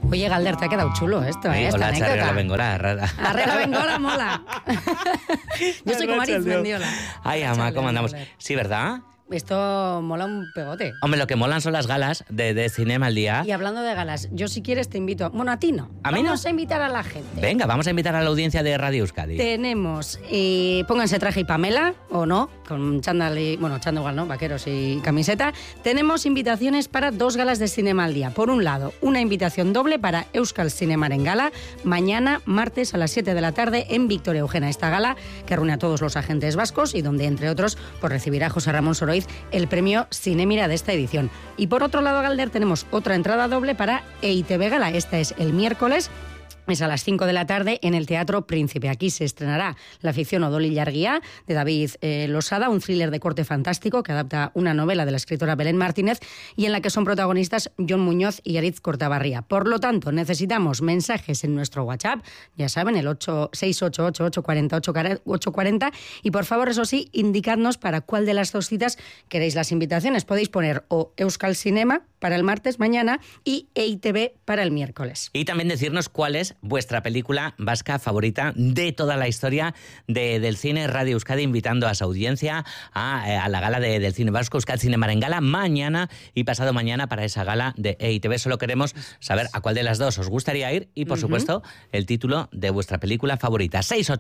Oye, Galder, te ha quedado chulo esto, ¿eh? Hola, esta Arrela Bengola. Arrela Bengola mola. Yo soy como Aritz Mendiola. Ay, ama, ¿cómo andamos? Sí, ¿verdad? Esto mola un pegote. Hombre, lo que molan son las galas de Cinema al Día. Y hablando de galas, yo si quieres te invito... Bueno, a ti no. ¿A mí no? Vamos a invitar a la gente. Venga, vamos a invitar a la audiencia de Radio Euskadi. Tenemos, pónganse traje y Pamela, o no, con chándal y... Bueno, chándal igual, ¿no? Vaqueros y camiseta. Tenemos invitaciones para 2 galas de Cinema al Día. Por un lado, una invitación doble para Euskal Cinemaren Gala, mañana, martes, a las 7 de la tarde, en Victoria Eugena. Esta gala, que reúne a todos los agentes vascos y donde, entre otros, pues recibirá José Ramón Soroiz el premio Cinemira de esta edición. Y por otro lado, Galder, tenemos otra entrada doble para EITB Gala. Esta es el miércoles. Es a las 5 de la tarde en el Teatro Príncipe. Aquí se estrenará La ficción Odol Illarguía, de David Losada, un thriller de corte fantástico que adapta una novela de la escritora Belén Martínez y en la que son protagonistas Jon Muñoz y Aritz Cortabarría. Por lo tanto, necesitamos mensajes en nuestro WhatsApp, ya saben, el 688-840-840, y por favor, eso sí, indicadnos para cuál de las 2 citas queréis las invitaciones. Podéis poner o Euskal Cinema para el martes mañana y EITB para el miércoles. Y también decirnos cuál es vuestra película vasca favorita de toda la historia del cine. Radio Euskadi invitando a su audiencia a la gala del cine vasco, Euskal Cinemaren Gala, mañana y pasado mañana para esa gala de EITB. Solo queremos saber a cuál de las 2 os gustaría ir y, por supuesto, el título de vuestra película favorita.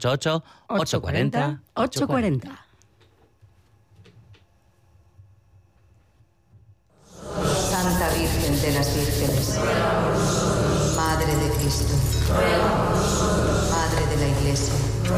688-840-840. Santa Virgen de las Vírgenes, Madre de Cristo, Madre de la Iglesia,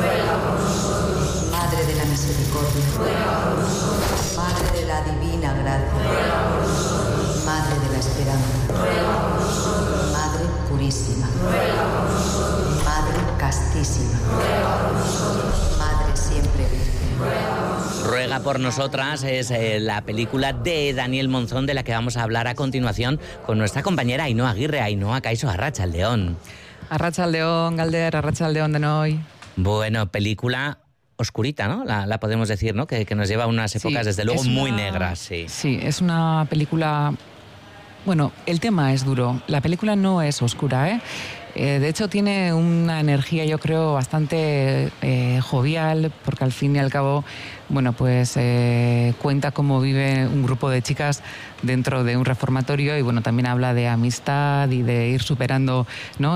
Madre de la Misericordia, Madre de la Divina Gracia, Madre de la Esperanza, Madre Purísima, Madre Castísima, Madre Siempre Virgen. Ruega por nosotras es la película de Daniel Monzón, de la que vamos a hablar a continuación con nuestra compañera Ainhoa Aguirre. Ainhoa, Kaixo, Arratsaldeon. Arratsaldeon, Galder, Arratsaldeon de hoy. Bueno, película oscurita, ¿no? La podemos decir, ¿no? Que nos lleva a unas épocas, desde luego, muy negras. Sí, es una película... Bueno, el tema es duro. La película no es oscura, ¿eh? De hecho, tiene una energía, yo creo, bastante jovial, porque al fin y al cabo, bueno, pues cuenta cómo vive un grupo de chicas dentro de un reformatorio y, bueno, también habla de amistad y de ir superando, ¿no?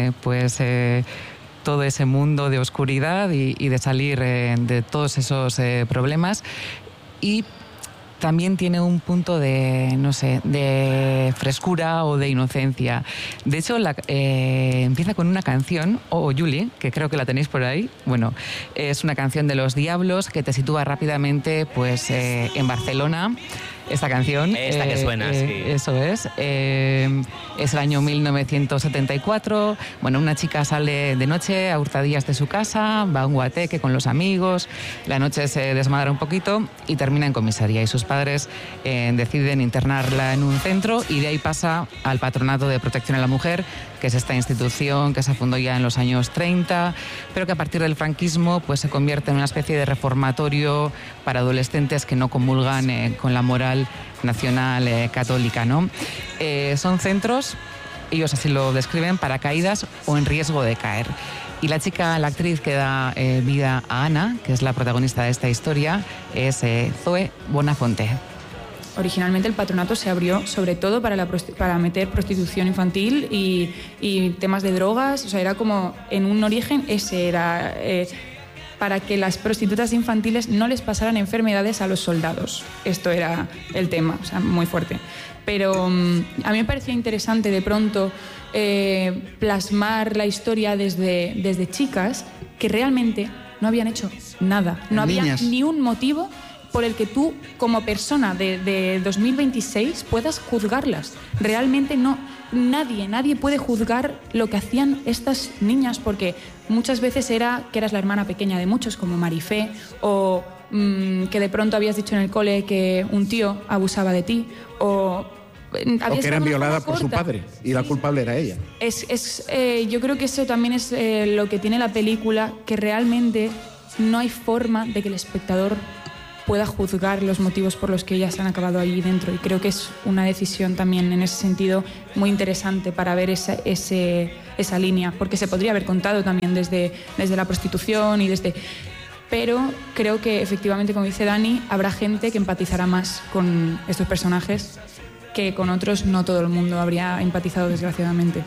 Todo ese mundo de oscuridad y de salir de todos esos problemas. Y también tiene un punto de, no sé, de frescura o de inocencia. De hecho, empieza con una canción, Julie, que creo que la tenéis por ahí. Bueno, es una canción de Los Diablos que te sitúa rápidamente pues, en Barcelona. Esta canción. Esta que suena, sí. Eso es. Es el año 1974. Bueno, una chica sale de noche a hurtadillas de su casa, va a un guateque con los amigos, la noche se desmadra un poquito y termina en comisaría. Y sus padres deciden internarla en un centro y de ahí pasa al Patronato de Protección a la Mujer, que es esta institución que se fundó ya en los años 30, pero que a partir del franquismo pues, se convierte en una especie de reformatorio para adolescentes que no comulgan con la moral nacional católica, ¿no? Son centros, ellos así lo describen, para caídas o en riesgo de caer. Y la actriz que da vida a Ana, que es la protagonista de esta historia, es Zoe Bonafonte. Originalmente el patronato se abrió sobre todo para meter prostitución infantil y temas de drogas. O sea, era como, en un origen, ese era... para que las prostitutas infantiles no les pasaran enfermedades a los soldados. Esto era el tema, o sea, muy fuerte. Pero a mí me parecía interesante de pronto plasmar la historia desde chicas que realmente no habían hecho nada. No había ni un motivo por el que tú, como persona de 2026, puedas juzgarlas. Realmente no. Nadie puede juzgar lo que hacían estas niñas, porque muchas veces era que eras la hermana pequeña de muchos, como Marifé, o que de pronto habías dicho en el cole que un tío abusaba de ti, o que eran violadas por su padre y la culpable era ella. Yo creo que eso también es lo que tiene la película, que realmente no hay forma de que el espectador pueda juzgar los motivos por los que ellas han acabado allí dentro. Y creo que es una decisión también en ese sentido muy interesante para ver esa línea, porque se podría haber contado también desde la prostitución y desde... Pero creo que efectivamente, como dice Dani, habrá gente que empatizará más con estos personajes que con otros. No todo el mundo habría empatizado, desgraciadamente.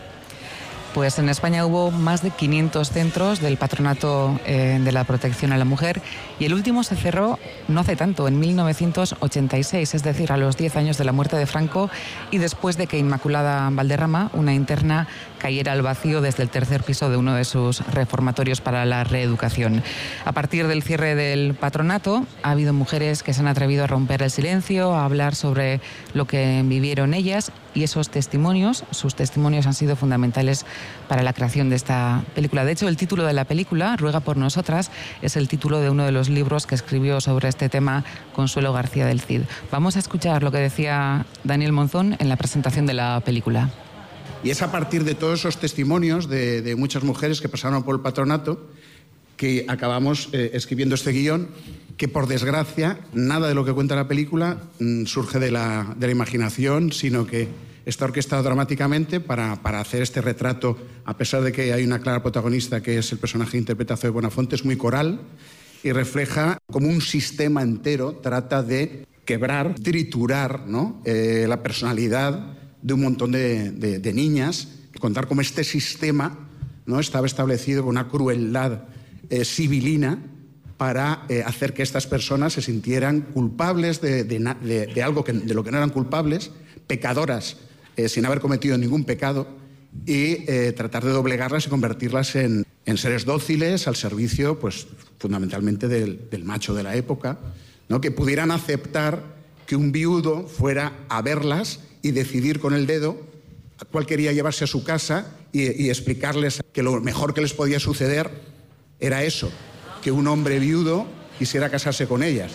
Pues en España hubo más de 500 centros del Patronato de la Protección a la Mujer y el último se cerró no hace tanto, en 1986, es decir, a los 10 años de la muerte de Franco y después de que Inmaculada Valderrama, una interna, cayera al vacío desde el tercer piso de uno de sus reformatorios para la reeducación. A partir del cierre del patronato ha habido mujeres que se han atrevido a romper el silencio, a hablar sobre lo que vivieron ellas y esos testimonios, sus testimonios han sido fundamentales para la creación de esta película. De hecho, el título de la película, Ruega por nosotras, es el título de uno de los libros que escribió sobre este tema Consuelo García del Cid. Vamos a escuchar lo que decía Daniel Monzón en la presentación de la película. Y es a partir de todos esos testimonios de muchas mujeres que pasaron por el patronato que acabamos escribiendo este guión, que por desgracia nada de lo que cuenta la película surge de la imaginación, sino que está orquestado dramáticamente para hacer este retrato, a pesar de que hay una clara protagonista que es el personaje interpretado de Buenafonte, es muy coral y refleja como un sistema entero trata de quebrar, triturar, ¿no? La personalidad de un montón de niñas, contar cómo este sistema, ¿no?, estaba establecido con una crueldad civilina para hacer que estas personas se sintieran culpables de algo de lo que no eran culpables, pecadoras sin haber cometido ningún pecado, y tratar de doblegarlas y convertirlas en seres dóciles al servicio, pues, fundamentalmente del macho de la época, ¿no?, que pudieran aceptar que un viudo fuera a verlas y decidir con el dedo a cuál quería llevarse a su casa y explicarles que lo mejor que les podía suceder era eso, que un hombre viudo quisiera casarse con ellas.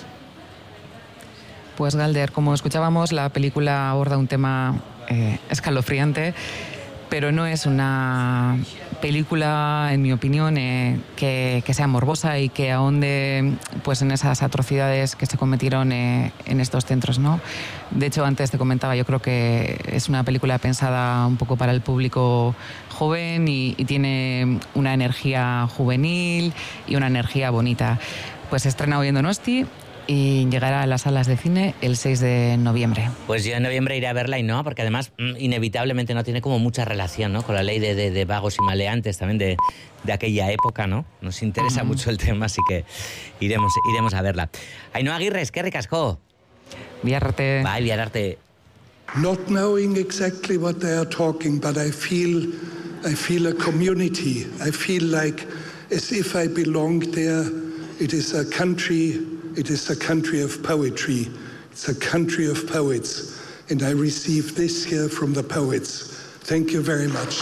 Pues Galder, como escuchábamos, la película aborda un tema escalofriante, pero no es una película, en mi opinión, que sea morbosa y que ahonde, pues, en esas atrocidades que se cometieron en estos centros, ¿no? De hecho, antes te comentaba, yo creo que es una película pensada un poco para el público joven y tiene una energía juvenil y una energía bonita. Pues se estrena hoy en Donosti y llegará a las salas de cine el 6 de noviembre. Pues yo en noviembre iré a verla y no, porque además inevitablemente no tiene como mucha relación, ¿no?, con la ley de vagos y maleantes también de aquella época, ¿no? Nos interesa mucho el tema, así que iremos a verla. Ainhoa Aguirre, eskerrik asko. Biarrarte. Bai, biarrarte. Not knowing exactly what they are talking, but I feel a community. I feel like as if I belong there. It is a country of poetry. It's a country of poets. And I receive this here from the poets. Thank you very much.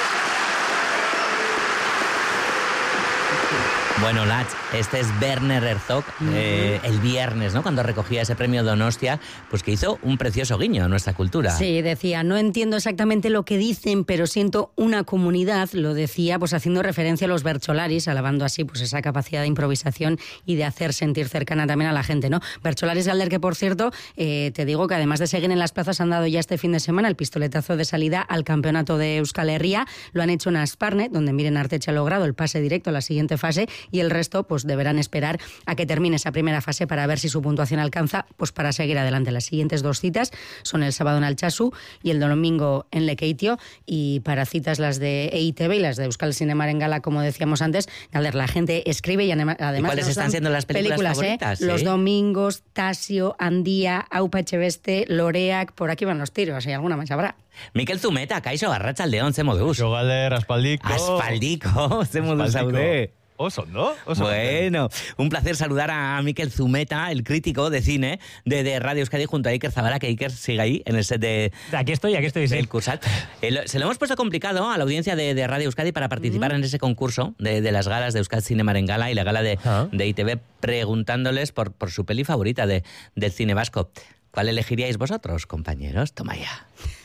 Bueno, Lach, este es Werner Herzog, el viernes, ¿no?, cuando recogía ese premio Donostia, pues que hizo un precioso guiño a nuestra cultura. Sí, decía, no entiendo exactamente lo que dicen, pero siento una comunidad, lo decía, pues haciendo referencia a los Bercholaris, alabando así pues esa capacidad de improvisación y de hacer sentir cercana también a la gente, ¿no? Bercholaris, Galder, que por cierto, te digo que además de seguir en las plazas, han dado ya este fin de semana el pistoletazo de salida al campeonato de Euskal Herria, lo han hecho en Asparne, donde Miren Arteche ha logrado el pase directo a la siguiente fase, y el resto pues deberán esperar a que termine esa primera fase para ver si su puntuación alcanza pues para seguir adelante. Las siguientes dos citas son el sábado en Altsasu y el domingo en Lekeitio, y para citas las de EITB y las de Euskal Cinema en Gala, como decíamos antes, Galder, la gente escribe y además... ¿Y cuáles están siendo las películas favoritas? Los domingos, Tasio, Andía, Aupa Echeveste, Loreak, por aquí van los tiros, y alguna más habrá. Mikel Zumeta, kaixo, arratsaldeon, ze moduz? Yo, Galder, aspaldiko. Aspaldiko, ze moduz zaude. Oso, ¿no? Bueno, un placer saludar a Mikel Zumeta, el crítico de cine de Radio Euskadi, junto a Iker Zabala, que Iker sigue ahí en el set de... Aquí estoy, sí. El Cursat. Se lo hemos puesto complicado a la audiencia de Radio Euskadi para participar en ese concurso de las galas de Euskal Cinema en Gala y la gala de ITV, preguntándoles por su peli favorita del cine vasco. ¿Cuál elegiríais vosotros, compañeros? Toma ya.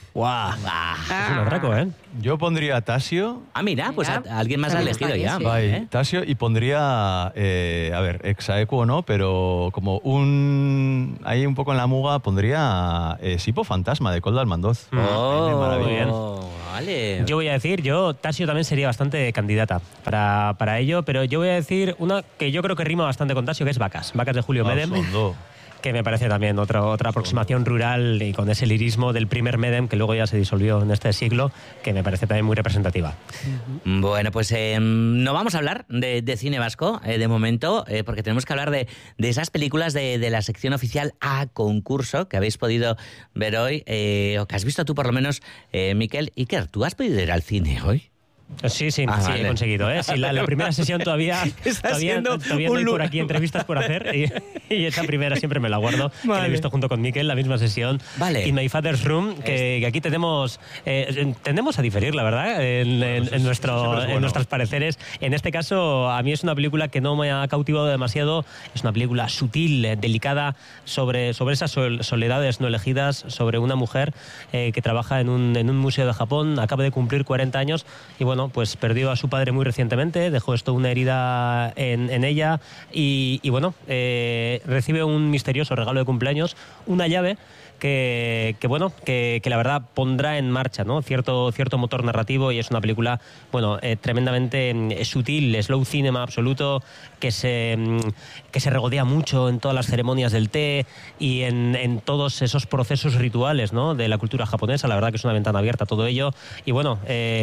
¡Guau! Es un atraco, ¿eh? Yo pondría Tasio. Ah, mira, pues Mira, alguien más ha también está elegido bien, ya. sí. ¿eh? Tasio, y pondría, a ver, Exaequo no, pero como ahí un poco en la muga, pondría Sipo Fantasma de Coldo Almandoz. Oh, Maravilla. vale. Yo voy a decir, Tasio también sería bastante candidata para ello, pero yo voy a decir una que yo creo que rima bastante con Tasio, que es Vacas de Julio Medem. Absondo. Que me parece también otra aproximación rural y con ese lirismo del primer Medem que luego ya se disolvió en este siglo, que me parece también muy representativa. Bueno, pues no vamos a hablar de cine vasco de momento, porque tenemos que hablar de esas películas de la sección oficial a concurso que habéis podido ver hoy, o que has visto tú por lo menos, Miquel. Iker, ¿tú has podido ir al cine hoy? Sí, vale. he conseguido. Sí, la primera sesión todavía no hay por aquí entrevistas por hacer y esa primera siempre me la guardo, que la he visto junto con Miquel, la misma sesión. Vale. In My Father's Room, que aquí tendemos a diferir, la verdad, en nuestros pareceres. En este caso, a mí es una película que no me ha cautivado demasiado. Es una película sutil, delicada, sobre esas soledades no elegidas, sobre una mujer que trabaja en un museo de Japón, acaba de cumplir 40 años y bueno, pues perdió a su padre muy recientemente, dejó esto una herida en ella y bueno, recibe un misterioso regalo de cumpleaños, una llave que la verdad pondrá en marcha, ¿no? cierto motor narrativo, y es una película tremendamente sutil, slow cinema absoluto, que se regodea mucho en todas las ceremonias del té y en todos esos procesos rituales, ¿no? de la cultura japonesa. La verdad que es una ventana abierta a todo ello. Y bueno,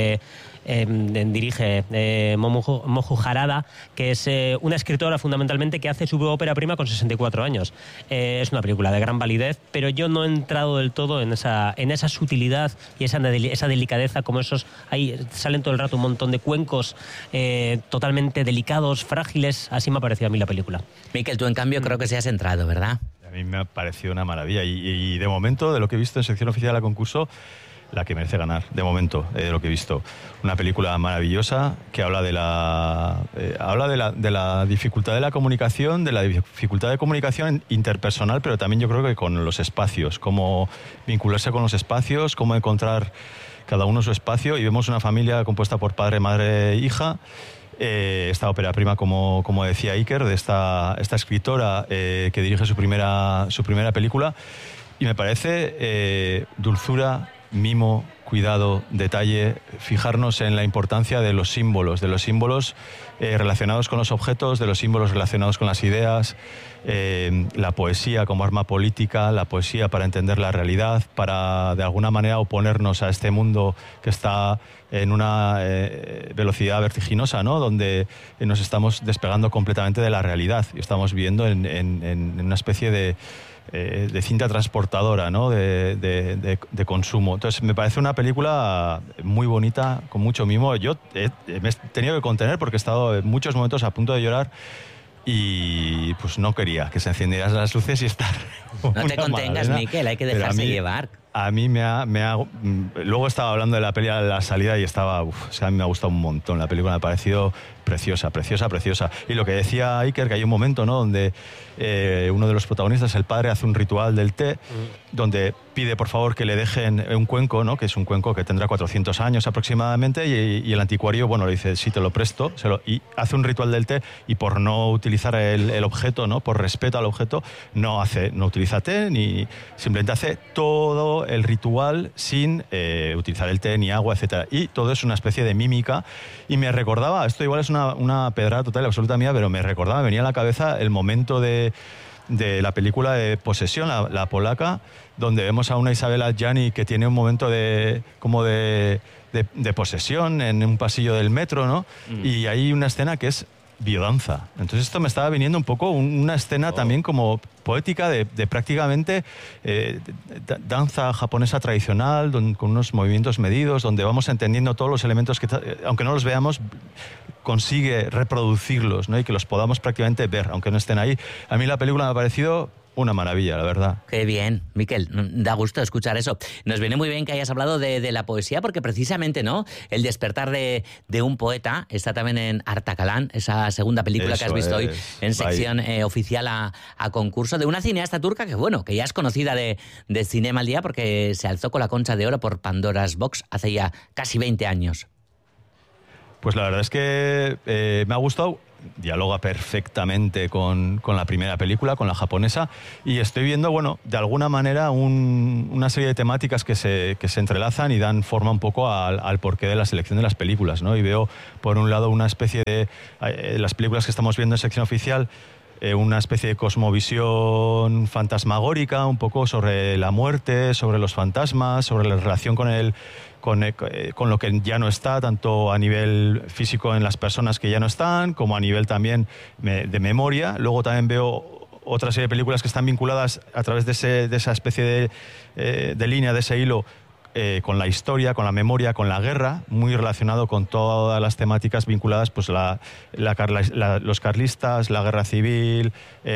dirige Momo Harada, que es una escritora fundamentalmente que hace su ópera prima con 64 años. Es una película de gran validez, pero yo no he entrado del todo en esa sutilidad y esa delicadeza, como esos. Ahí salen todo el rato un montón de cuencos totalmente delicados, frágiles. Así me ha parecido a mí la película. Miquel, tú en cambio creo que sí has entrado, ¿verdad? A mí me ha parecido una maravilla y de momento, de lo que he visto en sección oficial a concurso, la que merece ganar, de momento, de lo que he visto. Una película maravillosa que habla de la dificultad de la comunicación, de la dificultad de comunicación interpersonal, pero también yo creo que con los espacios, cómo vincularse con los espacios, cómo encontrar cada uno su espacio. Y vemos una familia compuesta por padre, madre e hija. Esta ópera prima, como decía Iker, de esta escritora que dirige su primera película, y me parece dulzura, mimo, cuidado, detalle, fijarnos en la importancia de los símbolos relacionados con los objetos, de los símbolos relacionados con las ideas, la poesía como arma política, la poesía para entender la realidad, para de alguna manera oponernos a este mundo que está en una velocidad vertiginosa, ¿no? Donde nos estamos despegando completamente de la realidad y estamos viviendo en una especie de cinta transportadora, ¿no? de consumo. Entonces me parece una película muy bonita, con mucho mimo. Yo me he tenido que contener porque he estado en muchos momentos a punto de llorar y pues no quería que se encendieran las luces y estar. No te contengas, Miquel, hay que dejarse llevar. A mí luego estaba hablando de la peli a la salida y estaba, a mí me ha gustado un montón la película, me ha parecido preciosa. Y lo que decía Iker, que hay un momento, ¿no? Donde uno de los protagonistas, el padre, hace un ritual del té, donde pide por favor que le dejen un cuenco, ¿no? Que es un cuenco que tendrá 400 años aproximadamente, y el anticuario, le dice, sí, te lo presto, y hace un ritual del té, y por no utilizar el objeto, ¿no? Por respeto al objeto, no utiliza té, ni simplemente hace todo el ritual sin utilizar el té ni agua, etcétera. Y todo es una especie de mímica, y me recordaba, esto igual es una pedrada total y absoluta mía, pero me venía a la cabeza el momento de la película de Posesión, la polaca, donde vemos a una Isabella Gianni que tiene un momento de posesión en un pasillo del metro, ¿no? Y hay una escena que es biodanza. Entonces esto me estaba viniendo un poco una escena también como poética de prácticamente danza japonesa tradicional, con unos movimientos medidos, donde vamos entendiendo todos los elementos que, aunque no los veamos, consigue reproducirlos, ¿no? Y que los podamos prácticamente ver, aunque no estén ahí. A mí la película me ha parecido una maravilla, la verdad. Qué bien, Miquel, da gusto escuchar eso. Nos viene muy bien que hayas hablado de la poesía, porque precisamente, ¿no?, El despertar de un poeta está también en Artacalán, esa segunda película Eso que has visto hoy en sección Ahí. oficial a concurso, de una cineasta turca que, bueno, que ya es conocida de Cinema al Día porque se alzó con la Concha de Oro por Pandora's Box hace ya casi 20 años. Pues la verdad es que me ha gustado. Dialoga perfectamente con la primera película, con la japonesa, y estoy viendo, bueno, de alguna manera una serie de temáticas que se entrelazan y dan forma un poco al porqué de la selección de las películas, ¿no? Y veo, por un lado, una especie de... las películas que estamos viendo en sección oficial, una especie de cosmovisión fantasmagórica, un poco sobre la muerte, sobre los fantasmas, sobre la relación con lo que ya no está, tanto a nivel físico en las personas que ya no están, como a nivel también de memoria. Luego también veo otra serie de películas que están vinculadas a través de esa especie de línea, de ese hilo, con la historia, con la memoria, con la guerra, muy relacionado con todas las temáticas vinculadas, pues los carlistas, la guerra civil,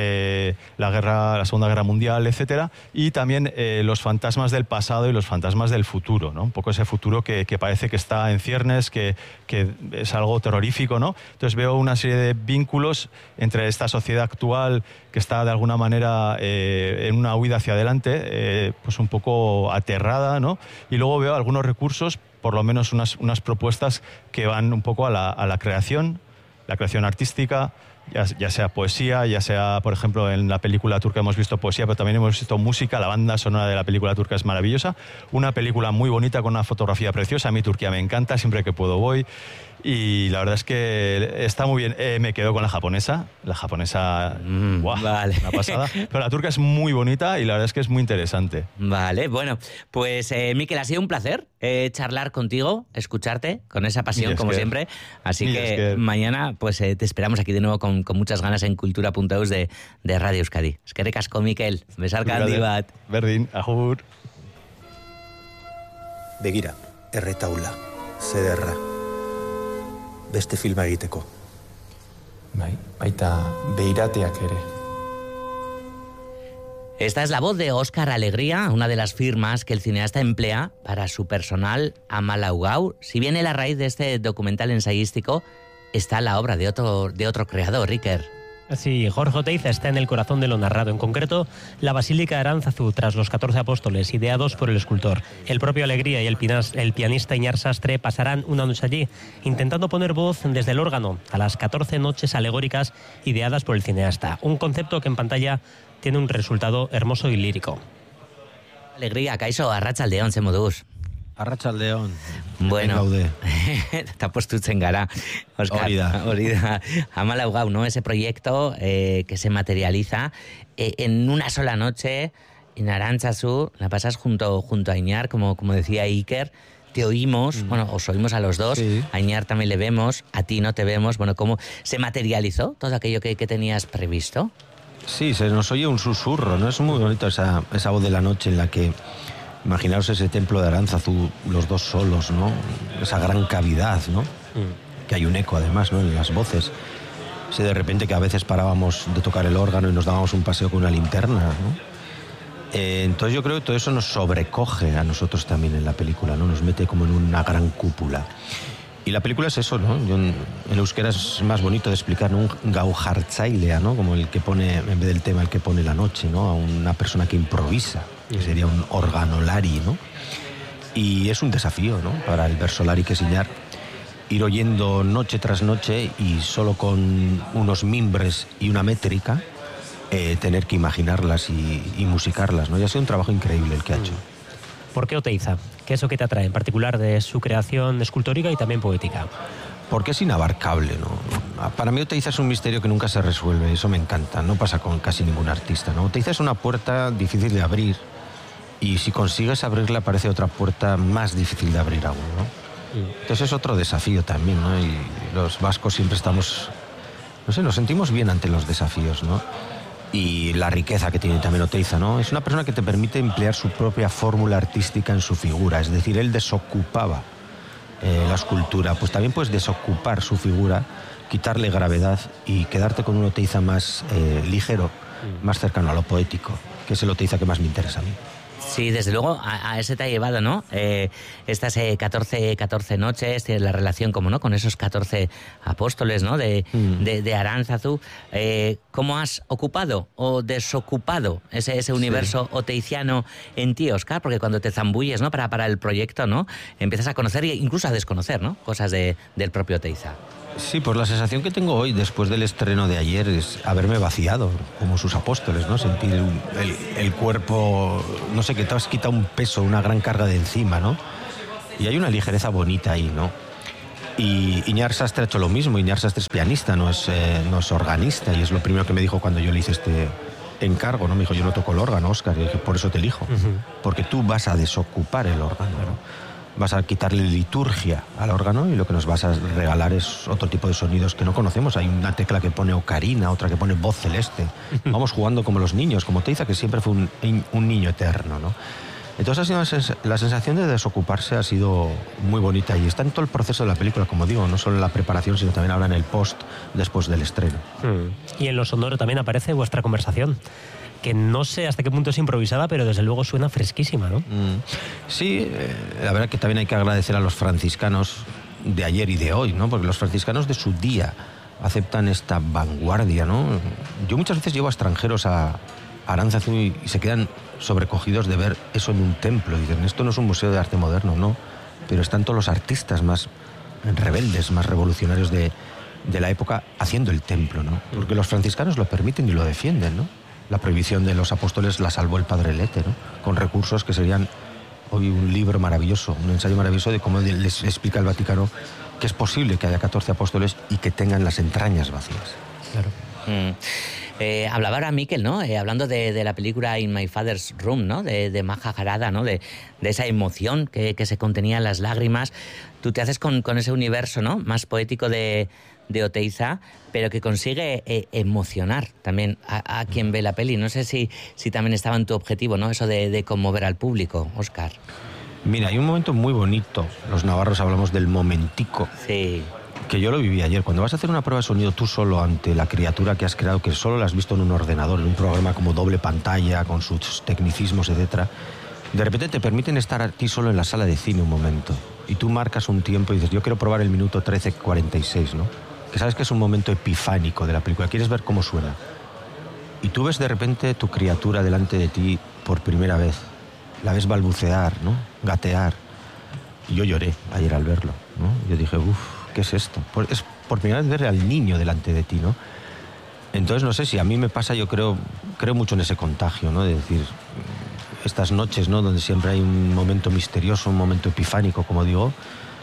la Segunda Guerra Mundial, etcétera, y también los fantasmas del pasado y los fantasmas del futuro, ¿no? Un poco ese futuro que parece que está en ciernes, que es algo terrorífico, ¿no? Entonces veo una serie de vínculos entre esta sociedad actual que está de alguna manera en una huida hacia adelante, pues un poco aterrada, ¿no? Y luego veo algunos recursos, por lo menos unas propuestas que van un poco a la creación artística, ya sea poesía, ya sea, por ejemplo, en la película turca hemos visto poesía, pero también hemos visto música. La banda sonora de la película turca es maravillosa. Una película muy bonita con una fotografía preciosa. A mí Turquía me encanta, siempre que puedo voy. Y la verdad es que está muy bien. Me quedo con la japonesa. La japonesa, ¡guau! Vale. Una pasada. Pero la turca es muy bonita y la verdad es que es muy interesante. Vale, bueno, pues Miquel, ha sido un placer charlar contigo, escucharte con esa pasión, como siempre. Así que mañana pues te esperamos aquí de nuevo con muchas ganas en Kultura.eus de Radio Euskadi. Eskerrik asko, Miquel. Besarka handi bat. Berdin, agur. Begira, erretaula, zederra. Beste filma egiteko. Bai, baita beirateak ere. Esta es la voz de Óscar Alegría, una de las firmas que el cineasta emplea para su personal Amalaugau. Si bien en la raíz de este documental ensayístico está la obra de otro creador, Iker. Sí, Jorge Oteiza está en el corazón de lo narrado, en concreto la Basílica de Aránzazu tras los 14 apóstoles, ideados por el escultor. El propio Alegría y el pianista Iñar Sastre pasarán una noche allí, intentando poner voz desde el órgano a las 14 noches alegóricas ideadas por el cineasta. Un concepto que en pantalla tiene un resultado hermoso y lírico. Alegría, kaixo, arratsaldeon, ze moduz. Arratsaldeon. Bueno, eta postutzen gara, Óscar. Hori da. Amalaugau, ¿no? Ese proyecto que se materializa en una sola noche en Arantzazu. La pasas junto a Iñar, como decía Iker. Te oímos, bueno, os oímos a los dos. Sí. A Iñar también le vemos, a ti no te vemos. Bueno, ¿cómo se materializó todo aquello que tenías previsto? Sí, se nos oye un susurro, ¿no? Es muy bonito esa voz de la noche en la que... Imaginaos ese templo de Aránzazu, los dos solos, ¿no? Esa gran cavidad, ¿no? Que hay un eco, además, ¿no? En las voces. Sí, de repente que a veces parábamos de tocar el órgano y nos dábamos un paseo con una linterna, ¿no? Entonces yo creo que todo eso nos sobrecoge a nosotros también en la película, ¿no? Nos mete como en una gran cúpula. Y la película es eso, ¿no? En euskera es más bonito de explicar, ¿no? Un gaujartzailea, ¿no? Como el que pone, en vez del tema, el que pone la noche, ¿no? A una persona que improvisa, que sería un organolari, ¿no? Y es un desafío, ¿no? Para el versolari que es Iñar, ir oyendo noche tras noche y solo con unos mimbres y una métrica tener que imaginarlas y musicarlas, ¿no? Y ha sido un trabajo increíble el que ha hecho. ¿Por qué Oteiza? ¿Qué es lo que te atrae en particular de su creación escultórica y también poética? Porque es inabarcable, ¿no? Para mí Oteiza es un misterio que nunca se resuelve, eso me encanta, no pasa con casi ningún artista, ¿no? Oteiza es una puerta difícil de abrir y si consigues abrirla parece otra puerta más difícil de abrir aún, ¿no? Entonces es otro desafío también, ¿no? Y los vascos siempre estamos, no sé, nos sentimos bien ante los desafíos, ¿no? Y la riqueza que tiene también Oteiza, ¿no? Es una persona que te permite emplear su propia fórmula artística en su figura, es decir, él desocupaba la escultura, pues también puedes desocupar su figura, quitarle gravedad y quedarte con un Oteiza más ligero, más cercano a lo poético, que es el Oteiza que más me interesa a mí. Sí, desde luego, a ese te ha llevado, ¿no? Estas 14 noches, la relación, como no, con esos 14 apóstoles, ¿no? De Aránzazu. ¿Cómo has ocupado o desocupado ese universo oteiciano en ti, Óscar? Porque cuando te zambulles, ¿no? Para el proyecto, ¿no? Empiezas a conocer e incluso a desconocer, ¿no? Cosas del propio Oteiza. Sí, pues la sensación que tengo hoy, después del estreno de ayer, es haberme vaciado, como sus apóstoles, ¿no? Sentir el cuerpo, no sé, que te has quitado un peso, una gran carga de encima, ¿no? Y hay una ligereza bonita ahí, ¿no? Y Iñar Sastre ha hecho lo mismo. Iñar Sastre es pianista, no es organista, y es lo primero que me dijo cuando yo le hice este encargo, ¿no? Me dijo, yo no toco el órgano, Óscar, y dije, por eso te elijo, porque tú vas a desocupar el órgano, ¿no? Vas a quitarle liturgia al órgano y lo que nos vas a regalar es otro tipo de sonidos que no conocemos. Hay una tecla que pone ocarina, otra que pone voz celeste. Vamos jugando como los niños, como Oteiza, que siempre fue un niño eterno, ¿no? Entonces la sensación de desocuparse ha sido muy bonita y está en todo el proceso de la película, como digo, no solo en la preparación, sino también ahora en el post, después del estreno. Y en lo sonoro también aparece vuestra conversación, que no sé hasta qué punto es improvisada, pero desde luego suena fresquísima, ¿no? Sí, la verdad que también hay que agradecer a los franciscanos de ayer y de hoy, ¿no? Porque los franciscanos de su día aceptan esta vanguardia, ¿no? Yo muchas veces llevo a extranjeros a Aránzazu y se quedan sobrecogidos de ver eso en un templo. Dicen, esto no es un museo de arte moderno, no, pero están todos los artistas más rebeldes, más revolucionarios de la época haciendo el templo, ¿no? Porque los franciscanos lo permiten y lo defienden, ¿no? La prohibición de los apóstoles la salvó el padre Lete, ¿no? Con recursos que serían hoy un libro maravilloso, un ensayo maravilloso de cómo les explica el Vaticano que es posible que haya 14 apóstoles y que tengan las entrañas vacías. Claro. Hablaba ahora Miquel, ¿no? Hablando de la película In My Father's Room, ¿no? De Maja Jarada, ¿no? De esa emoción que se contenía en las lágrimas. Tú te haces con ese universo, ¿no? Más poético de Oteiza, pero que consigue emocionar también a quien ve la peli. No sé si también estaba en tu objetivo, ¿no? Eso de conmover al público, Óscar. Mira, hay un momento muy bonito. Los navarros hablamos del momentico. Sí. Que yo lo viví ayer. Cuando vas a hacer una prueba de sonido tú solo ante la criatura que has creado, que solo la has visto en un ordenador, en un programa como doble pantalla, con sus tecnicismos, etcétera, de repente te permiten estar a ti solo en la sala de cine un momento. Y tú marcas un tiempo y dices, yo quiero probar el minuto 13:46, ¿no? Que sabes que es un momento epifánico de la película, quieres ver cómo suena. Y tú ves de repente tu criatura delante de ti por primera vez. La ves balbucear, ¿no? Gatear. Y yo lloré ayer al verlo, ¿no? Yo dije, ¿qué es esto? Es por primera vez ver al niño delante de ti, ¿no? Entonces, no sé, si a mí me pasa, yo creo mucho en ese contagio, ¿no? De decir, estas noches, ¿no? Donde siempre hay un momento misterioso, un momento epifánico, como digo,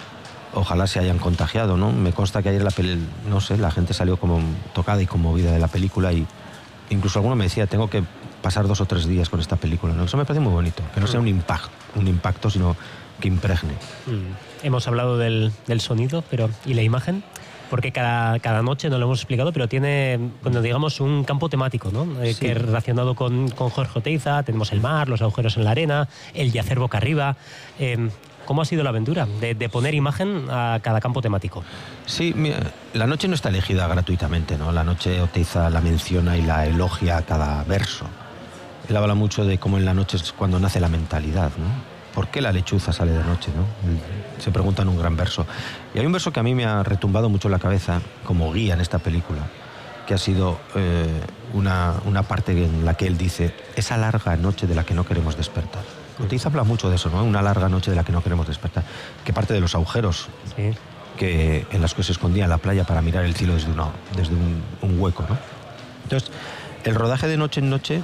ojalá se hayan contagiado, ¿no? Me consta que ayer no sé, la gente salió como tocada y conmovida de la película y incluso alguno me decía, tengo que pasar 2 o 3 días con esta película, ¿no? Eso me parece muy bonito, que no sea un impacto, sino que impregne. Hemos hablado del sonido, pero ¿y la imagen? Porque cada noche, no lo hemos explicado, pero tiene, bueno, digamos, un campo temático, ¿no? Sí. Que es relacionado con Jorge Oteiza. Tenemos el mar, los agujeros en la arena, el yacer boca arriba. ¿Cómo ha sido la aventura de poner imagen a cada campo temático? Sí, mira, la noche no está elegida gratuitamente, ¿no? La noche Oteiza la menciona y la elogia a cada verso. Él habla mucho de cómo en la noche es cuando nace la mentalidad, ¿no? ¿Por qué la lechuza sale de noche, no? Se pregunta en un gran verso. Y hay un verso que a mí me ha retumbado mucho en la cabeza como guía en esta película, que ha sido una parte en la que él dice, esa larga noche de la que no queremos despertar. Oteiza habla mucho de eso, ¿no? Una larga noche de la que no queremos despertar, que parte de los agujeros en los que se escondía en la playa para mirar el cielo desde un hueco, ¿no? Entonces, el rodaje de noche en noche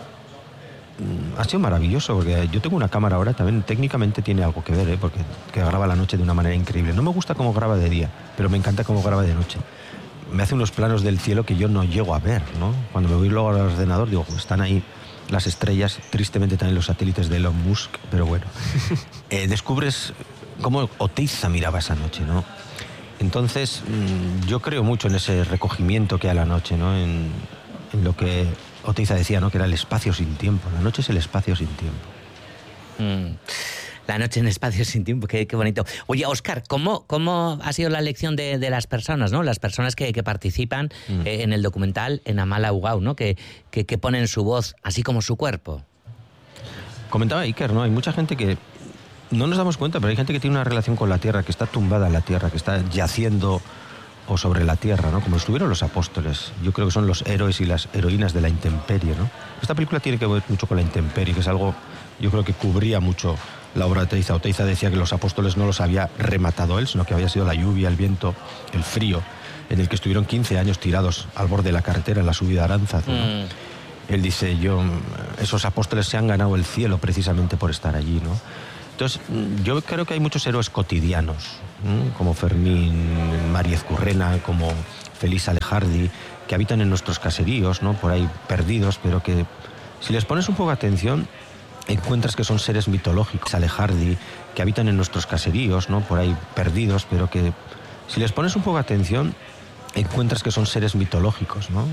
ha sido maravilloso, porque yo tengo una cámara ahora, también técnicamente tiene algo que ver, porque graba la noche de una manera increíble. No me gusta cómo graba de día, pero me encanta cómo graba de noche. Me hace unos planos del cielo que yo no llego a ver, ¿no? Cuando me voy luego al ordenador, digo, están ahí las estrellas, tristemente también los satélites de Elon Musk, pero bueno. Descubres cómo Oteiza miraba esa noche, ¿no? Entonces, yo creo mucho en ese recogimiento que hay a la noche, ¿no? En lo que Oteiza decía, ¿no? Que era el espacio sin tiempo. La noche es el espacio sin tiempo. La noche en espacio sin tiempo, qué bonito. Oye, Óscar, ¿cómo ha sido la elección de las personas, ¿no? Las personas que participan en el documental en Amala Ugao, ¿no? Que ponen su voz, así como su cuerpo. Comentaba Iker, ¿no? Hay mucha gente que no nos damos cuenta, pero hay gente que tiene una relación con la tierra, que está tumbada en la tierra, que está yaciendo o sobre la tierra, ¿no? Como estuvieron los apóstoles. Yo creo que son los héroes y las heroínas de la intemperie, ¿no? Esta película tiene que ver mucho con la intemperie, que es algo, yo creo que cubría mucho la obra de Oteiza. Oteiza decía que los apóstoles no los había rematado él, sino que había sido la lluvia, el viento, el frío, en el que estuvieron 15 años tirados al borde de la carretera en la subida a Aránzazu, ¿no? Él dice, esos apóstoles se han ganado el cielo precisamente por estar allí, ¿no? Entonces, yo creo que hay muchos héroes cotidianos, como Fermín Mariez Currena, como Félix Alejardi, que habitan en nuestros caseríos, ¿no? Por ahí perdidos, pero que si les pones un poco de atención, encuentras que son seres mitológicos. Alejardi, que habitan en nuestros caseríos, ¿no? Por ahí perdidos, pero que si les pones un poco de atención, encuentras que son seres mitológicos, ¿no?